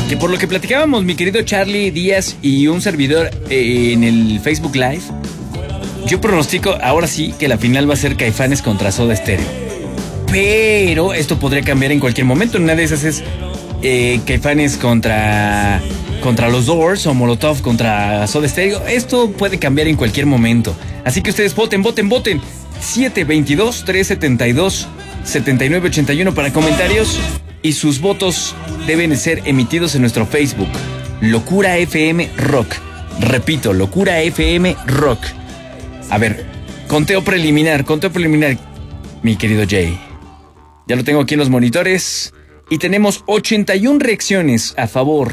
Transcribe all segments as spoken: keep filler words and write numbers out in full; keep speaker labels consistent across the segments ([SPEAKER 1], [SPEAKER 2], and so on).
[SPEAKER 1] Que por lo que platicábamos, mi querido Charlie Díaz y un servidor eh, en el Facebook Live, yo pronostico ahora sí que la final va a ser Caifanes contra Soda Stereo. Pero esto podría cambiar en cualquier momento. Una de esas es eh, Caifanes contra, contra los Doors o Molotov contra Soda Stereo. Esto puede cambiar en cualquier momento. Así que ustedes voten, voten, voten. siete veintidós, trescientos setenta y dos, setenta y nueve ochenta y uno para comentarios. Y sus votos deben ser emitidos en nuestro Facebook. Locura F M Rock. Repito, Locura F M Rock. A ver, conteo preliminar, conteo preliminar, mi querido Jay. Ya lo tengo aquí en los monitores. Y tenemos ochenta y una reacciones a favor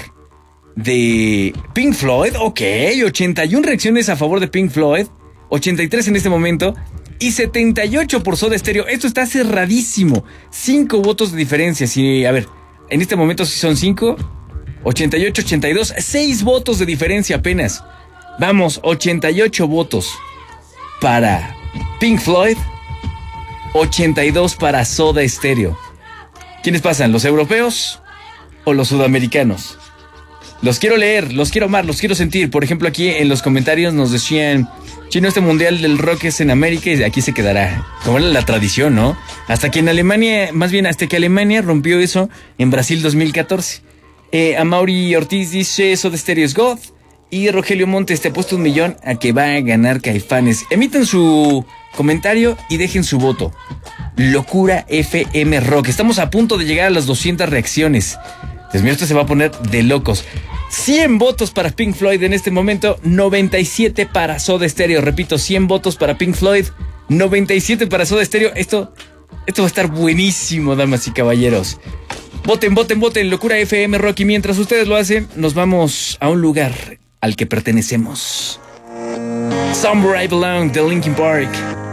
[SPEAKER 1] de Pink Floyd. Ok, ochenta y una reacciones a favor de Pink Floyd. ochenta y tres en este momento. Y setenta y ocho por Soda Stereo. Esto está cerradísimo. cinco votos de diferencia. Sí, a ver, en este momento sí son cinco. ochenta y ocho, ochenta y dos. seis votos de diferencia apenas. Vamos, ochenta y ocho votos para Pink Floyd. ochenta y dos para Soda Stereo. ¿Quiénes pasan? ¿Los europeos o los sudamericanos? Los quiero leer, los quiero amar, los quiero sentir. Por ejemplo, aquí en los comentarios nos decían: Chino, este mundial del rock es en América y aquí se quedará. Como era la tradición, ¿no? Hasta que en Alemania, más bien hasta que Alemania rompió eso en Brasil dos mil catorce. Eh, Amaury Ortiz dice: Soda Stereo es God. Y Rogelio Montes, te ha puesto un millón a que va a ganar Caifanes. Emiten su comentario y dejen su voto. Locura F M Rock. Estamos a punto de llegar a las doscientas reacciones. Dios mío, esto se va a poner de locos. cien votos para Pink Floyd en este momento, noventa y siete para Soda Stereo. Repito, cien votos para Pink Floyd, noventa y siete para Soda Stereo. Esto, esto va a estar buenísimo, damas y caballeros. Voten, voten, voten, Locura F M Rock. Y mientras ustedes lo hacen, nos vamos a un lugar al que pertenecemos. Somewhere I Belong, de Linkin Park.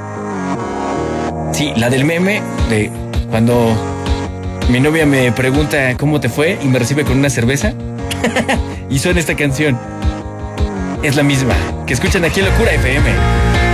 [SPEAKER 1] Sí, la del meme de cuando mi novia me pregunta cómo te fue y me recibe con una cerveza. Y suena esta canción. Es la misma que escuchan aquí en Locura F M.